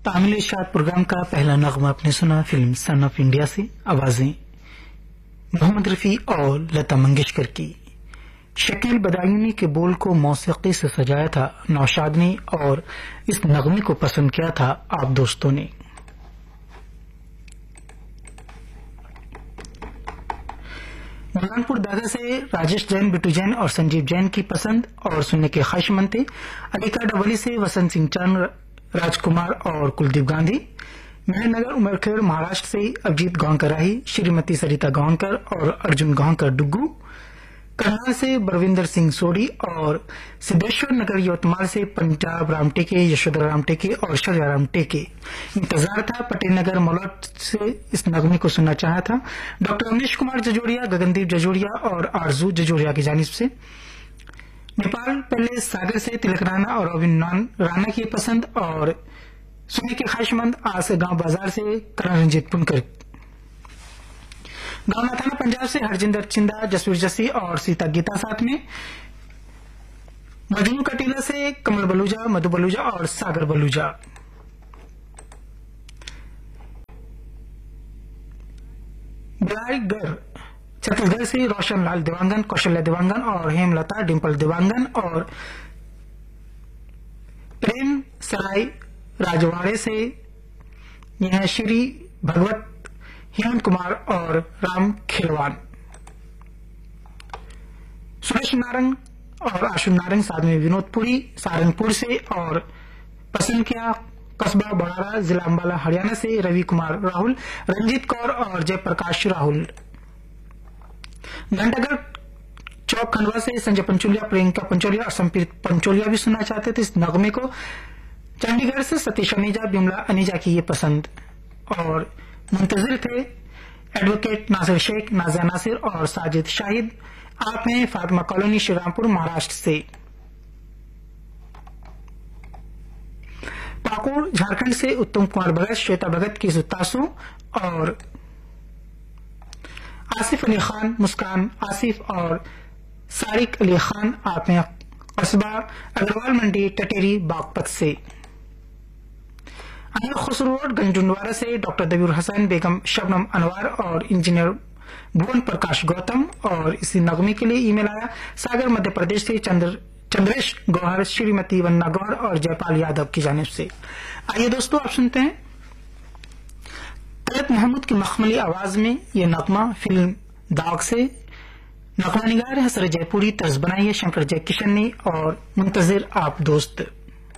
तामिल इशाद programme का पहला नगमा आपने सुना फिल्म सन ऑफ इंडिया से। आवाजें मोहम्मद रफी और लता मंगेशकर की। शकील बदायूनी के बोल को मौसीकी से सजाया था नौशाद ने और इस नगमे को पसंद किया था आप दोस्तों ने। बुरहानपुर दादा से राजेश जैन, बिट्टू जैन और संजीव जैन की पसंद और सुनने के ख्वाहिशमंद थे। अलीका डबली से वसंत सिंह चंद, राजकुमार और कुलदीप गांधी। मेहनगर उमरखेड़ महाराष्ट्र से अभिजीत गांवकर राही, श्रीमती सरिता गांवकर और अर्जुन गांवकर डुग्गू। करनाल से बरविंदर सिंह सोडी और सिद्धेश्वर नगर यवतमाल से पंजाब राम टेके, यशोधरा राम टेके और शर्या राम टेके। इंतजार था पटेल नगर मलौट से इस नगमे को सुनना चाहा था डॉक्टर अमरीश कुमार जजोड़िया, गगनदीप जजोड़िया और आरजू जजोड़िया की जानिब से। नेपाल पहले सागर से तिलक राणा और रविन राणा की पसंद और सुनने के ख्वाहिशमंद आज गांव बाजार से करण रंजीत पुनकर। गांव थाना पंजाब से हरजिंदर चिंदा, जसवीर जसी और सीता गीता साथ में। मजनू कटीला से कमल बलूजा, मधु बलूजा और सागर बलूजा। बिलाईगढ़ छत्तीसगढ़ से रोशन लाल देवांगन, कौशल्या देवांगन और हेमलता डिम्पल देवांगन। और प्रेम सराय राजवाड़े से यह श्री भगवत हेमंत कुमार और राम खेलवान। सुरेश नारंग और आशु नारंग साथ में विनोदपुरी सारंगपुर से। और पसंद किया कस्बा बड़ारा, जिला अंबाला हरियाणा से रवि कुमार राहुल, रंजीत कौर और जयप्रकाश राहुल। घंटागढ़ चौक खंडवा से संजय पंचोलिया, प्रियंका पंचोलिया और संप्रीत पंचोलिया भी सुनना चाहते थे इस नगमे को। चंडीगढ़ से सतीश अनीजा, बिमला अनीजा की ये पसंद और मुंतजिर थे एडवोकेट नासिर शेख, नाजिया नासिर और साजिद शाहिद। आप हैं फातिमा कॉलोनी, श्रीरामपुर, महाराष्ट्र से। पाकुड़ झारखंड से उत्तम कुमार भगत, श्वेता भगत की सुतासु और आसिफ अली खान, मुस्कान आसिफ और सारिक अली खान। आप हैं कस्बा अग्रवाल मंडी, टटेरी, बागपत से। अनिल खुसरो रोड गंजुंडवारा से डॉक्टर दबीर हसन, बेगम शबनम अनवार और इंजीनियर भुवन प्रकाश गौतम। और इसी नगमे के लिए ईमेल आया सागर मध्य प्रदेश से चंद्रेश गौहर, श्रीमती वन्ना गौर और जयपाल यादव की जानिब से। आइए दोस्तों आप सुनते हैं तलत महमूद की मखमली आवाज में ये नगमा फिल्म दाग से। नगमा निगार है सर जयपुरी, तर्ज बनाई है शंकर जय किशन ने और मुंतजिर आप दोस्त।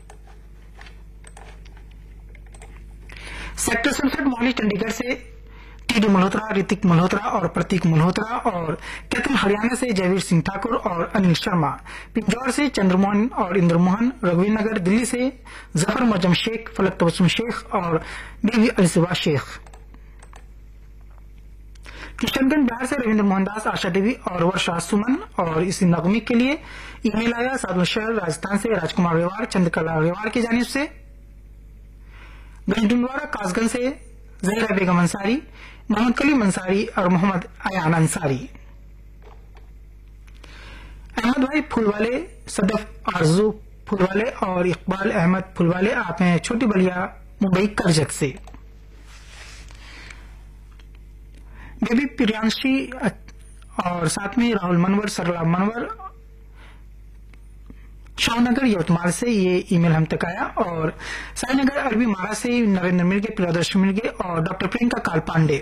सेक्टर 67 मोहाली चंडीगढ़ से टीडी मल्होत्रा, ऋतिक मल्होत्रा और प्रतीक मल्होत्रा। और कैथल हरियाणा से जयवीर सिंह ठाकुर और अनिल शर्मा। पिंजौर से चंद्रमोहन और इंद्रमोहन। रघुवीरनगर दिल्ली से जफर मजम शेख, फलक तबस्सुम शेख और बीवी अलसिवा शेख। किशनगंज बिहार से रविंद्र मोहनदास, आशा देवी और वर्षा सुमन। और इसी नगमे के लिए ईमेल आया साधु शहर राजस्थान से राजकुमार रेवाड़, चंद्रकला रेवाड़ की जानिब से। गंजडुंडवारा कासगंज से जहरा बेगम अंसारी, मोहम्मद कलीम अंसारी और मोहम्मद अयान अंसारी। अहमद भाई फूलवाले, सदफ आरजू फूलवाले और इकबाल अहमद फूलवाले। आप हैं छोटी बलिया, मुंबई करजत से। बेबी प्रियांशी और साथ में राहुल मनवर, सरला मनवर, शाहनगर यवतमाल से ये ईमेल हम तक आया। और साईनगर अरबी मारा से नरेंद्र मिर्गे, प्रियदर्शी मिर्गे और डॉक्टर प्रियंका काल पांडे।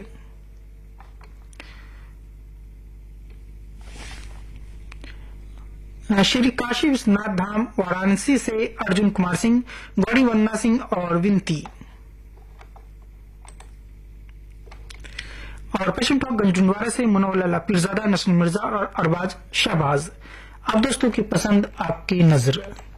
श्री काशी विश्वनाथ धाम वाराणसी से अर्जुन कुमार सिंह, गौड़ी वन्ना सिंह और विनती। और पश्चिम टॉक गंजुंडवारा से मुनव्वरलाल पीरजादा, नसरुल मिर्जा और अरबाज शहबाज। अब दोस्तों की पसंद आपकी नजर।